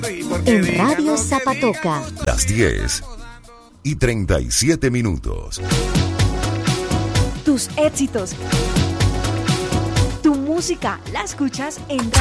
En Radio Zapatoca. Las 10:37. Tus éxitos. Tu música la escuchas en